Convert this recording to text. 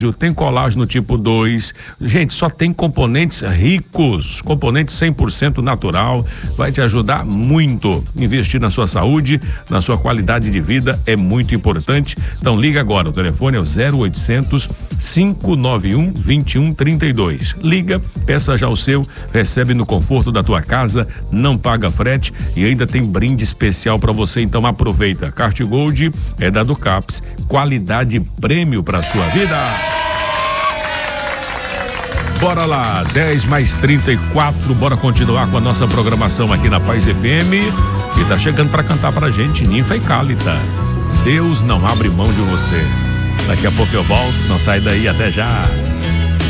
tem colágeno tipo 2. Gente, só tem componentes ricos, componentes 100% natural, vai te ajudar muito. Investir na sua saúde, na sua qualidade de vida é muito importante. Então liga agora, o telefone é o 0800 591 2132. Liga, peça já o seu, recebe no conforto da tua casa, não paga frete e ainda tem brinde especial para você, então aproveita. Kart Gold é da Ducaps, qualidade prêmio para sua vida. Bora lá, 10:34, bora continuar com a nossa programação aqui na Paz FM. E tá chegando para cantar pra gente Ninfa e Cálita. Deus não abre mão de você. Daqui a pouco eu volto, não sai daí, até já.